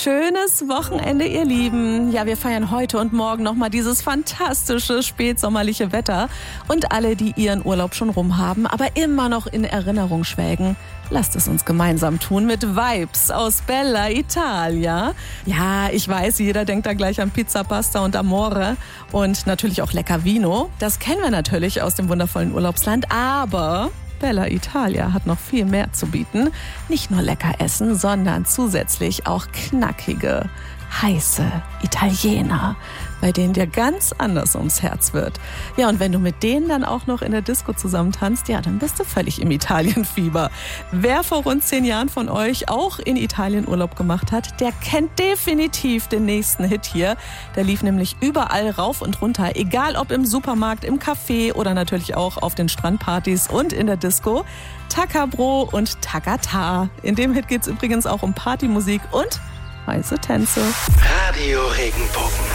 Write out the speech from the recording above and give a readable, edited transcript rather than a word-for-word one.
schönes Wochenende, ihr Lieben. Ja, wir feiern heute und morgen nochmal dieses fantastische spätsommerliche Wetter. Und alle, die ihren Urlaub schon rum haben, aber immer noch in Erinnerung schwelgen, lasst es uns gemeinsam tun mit Vibes aus Bella Italia. Ja, ich weiß, jeder denkt da gleich an Pizza, Pasta und Amore und natürlich auch lecker Vino. Das kennen wir natürlich aus dem wundervollen Urlaubsland, aber Bella Italia hat noch viel mehr zu bieten. Nicht nur lecker essen, sondern zusätzlich auch knackige, heiße Italiener, bei denen dir ganz anders ums Herz wird. Ja, und wenn du mit denen dann auch noch in der Disco zusammen tanzt, ja, dann bist du völlig im Italienfieber. Wer vor rund 10 Jahren von euch auch in Italien Urlaub gemacht hat, der kennt definitiv den nächsten Hit hier. Der lief nämlich überall rauf und runter, egal ob im Supermarkt, im Café oder natürlich auch auf den Strandpartys und in der Disco. Takabro und Takata. In dem Hit geht's übrigens auch um Partymusik und heiße Tänze. Radio Regenbogen.